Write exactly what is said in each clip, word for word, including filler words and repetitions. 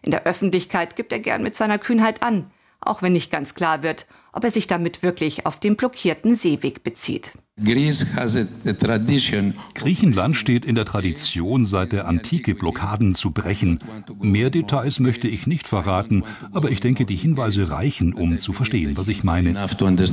In der Öffentlichkeit gibt er gern mit seiner Kühnheit an, auch wenn nicht ganz klar wird, ob er sich damit wirklich auf den blockierten Seeweg bezieht. Griechenland steht in der Tradition, seit der Antike Blockaden zu brechen. Mehr Details möchte ich nicht verraten, aber ich denke, die Hinweise reichen, um zu verstehen, was ich meine.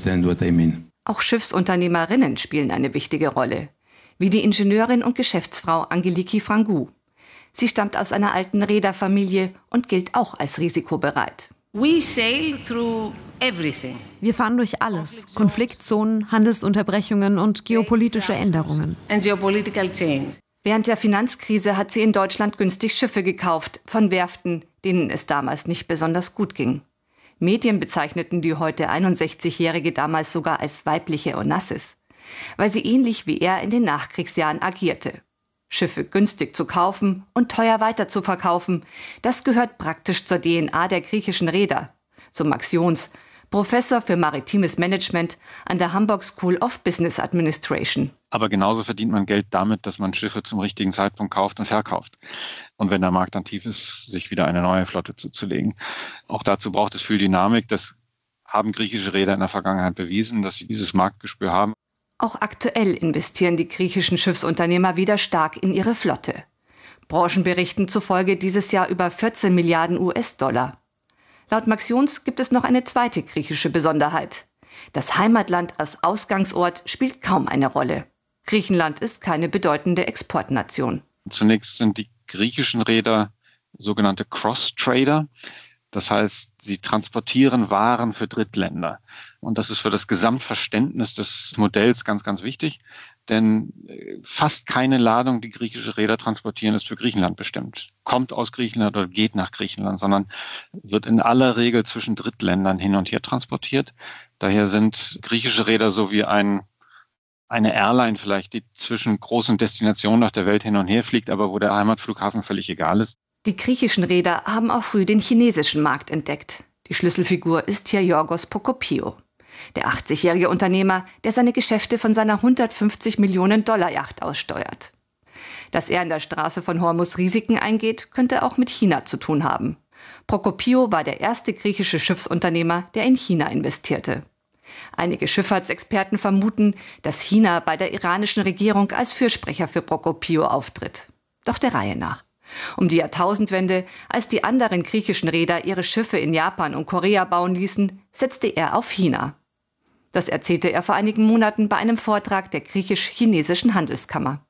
Auch Schiffsunternehmerinnen spielen eine wichtige Rolle, wie die Ingenieurin und Geschäftsfrau Angeliki Frangou. Sie stammt aus einer alten Reederfamilie und gilt auch als risikobereit. We sail through everything. Wir fahren durch alles. Konfliktzonen, Handelsunterbrechungen und geopolitische Änderungen. And geopolitical change. Während der Finanzkrise hat sie in Deutschland günstig Schiffe gekauft, von Werften, denen es damals nicht besonders gut ging. Medien bezeichneten die heute einundsechzigjährige damals sogar als weibliche Onassis, weil sie ähnlich wie er in den Nachkriegsjahren agierte. Schiffe günstig zu kaufen und teuer weiterzuverkaufen, das gehört praktisch zur D N A der griechischen Reeder. So Max Jons, Professor für maritimes Management an der Hamburg School of Business Administration. Aber genauso verdient man Geld damit, dass man Schiffe zum richtigen Zeitpunkt kauft und verkauft. Und wenn der Markt dann tief ist, sich wieder eine neue Flotte zuzulegen. Auch dazu braucht es viel Dynamik. Das haben griechische Reeder in der Vergangenheit bewiesen, dass sie dieses Marktgespür haben. Auch aktuell investieren die griechischen Schiffsunternehmer wieder stark in ihre Flotte. Branchenberichten zufolge dieses Jahr über vierzehn Milliarden U S-Dollar. Laut Max Jons gibt es noch eine zweite griechische Besonderheit. Das Heimatland als Ausgangsort spielt kaum eine Rolle. Griechenland ist keine bedeutende Exportnation. Zunächst sind die griechischen Reeder sogenannte Cross-Trader. Das heißt, sie transportieren Waren für Drittländer. Und das ist für das Gesamtverständnis des Modells ganz, ganz wichtig. Denn fast keine Ladung, die griechische Reeder transportieren, ist für Griechenland bestimmt. Kommt aus Griechenland oder geht nach Griechenland, sondern wird in aller Regel zwischen Drittländern hin und her transportiert. Daher sind griechische Reeder so wie ein, eine Airline vielleicht, die zwischen großen Destinationen auf der Welt hin und her fliegt, aber wo der Heimatflughafen völlig egal ist. Die griechischen Reeder haben auch früh den chinesischen Markt entdeckt. Die Schlüsselfigur ist hier Yorgos Prokopio, der achtzigjährige Unternehmer, der seine Geschäfte von seiner hundertfünfzig Millionen Dollar Yacht aussteuert. Dass er in der Straße von Hormuz Risiken eingeht, könnte auch mit China zu tun haben. Prokopio war der erste griechische Schiffsunternehmer, der in China investierte. Einige Schifffahrtsexperten vermuten, dass China bei der iranischen Regierung als Fürsprecher für Prokopio auftritt. Doch der Reihe nach. Um die Jahrtausendwende, als die anderen griechischen Reeder ihre Schiffe in Japan und Korea bauen ließen, setzte er auf China. Das erzählte er vor einigen Monaten bei einem Vortrag der griechisch-chinesischen Handelskammer.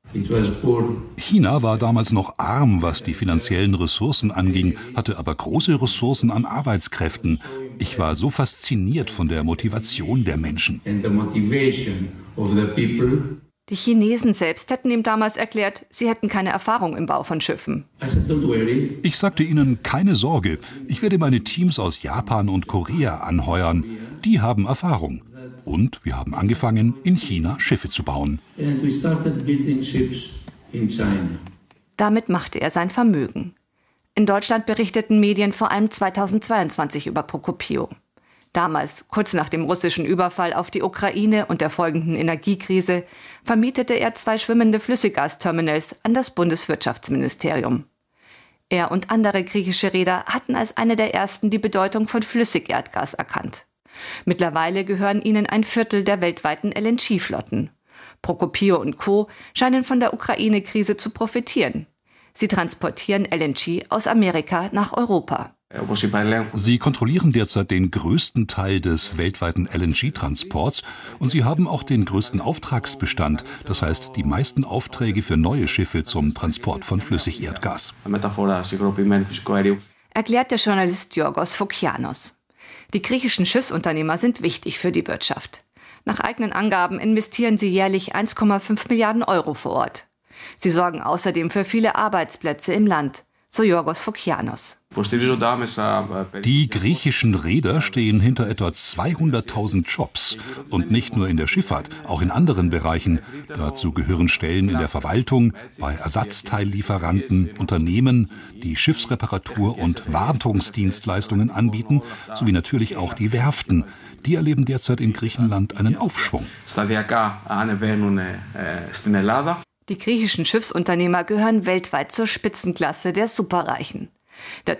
China war damals noch arm, was die finanziellen Ressourcen anging, hatte aber große Ressourcen an Arbeitskräften. Ich war so fasziniert von der Motivation der Menschen. Die Chinesen selbst hätten ihm damals erklärt, sie hätten keine Erfahrung im Bau von Schiffen. Ich sagte ihnen, keine Sorge, ich werde meine Teams aus Japan und Korea anheuern. Die haben Erfahrung. Und wir haben angefangen, in China Schiffe zu bauen. Damit machte er sein Vermögen. In Deutschland berichteten Medien vor allem zweitausendzweiundzwanzig über Prokopio. Damals, kurz nach dem russischen Überfall auf die Ukraine und der folgenden Energiekrise, vermietete er zwei schwimmende Flüssiggasterminals an das Bundeswirtschaftsministerium. Er und andere griechische Reeder hatten als eine der ersten die Bedeutung von Flüssigerdgas erkannt. Mittlerweile gehören ihnen ein Viertel der weltweiten L N G-Flotten. Prokopio und Co. scheinen von der Ukraine-Krise zu profitieren. Sie transportieren L N G aus Amerika nach Europa. Sie kontrollieren derzeit den größten Teil des weltweiten L N G-Transports und sie haben auch den größten Auftragsbestand, das heißt die meisten Aufträge für neue Schiffe zum Transport von Flüssigerdgas. Erklärt der Journalist Yorgos Fokianos. Die griechischen Schiffsunternehmer sind wichtig für die Wirtschaft. Nach eigenen Angaben investieren sie jährlich eins Komma fünf Milliarden Euro vor Ort. Sie sorgen außerdem für viele Arbeitsplätze im Land, so Yorgos Fokianos. Die griechischen Reeder stehen hinter etwa zweihunderttausend Jobs. Und nicht nur in der Schifffahrt, auch in anderen Bereichen. Dazu gehören Stellen in der Verwaltung, bei Ersatzteillieferanten, Unternehmen, die Schiffsreparatur und Wartungsdienstleistungen anbieten, sowie natürlich auch die Werften. Die erleben derzeit in Griechenland einen Aufschwung. Die griechischen Schiffsunternehmer gehören weltweit zur Spitzenklasse der Superreichen. Der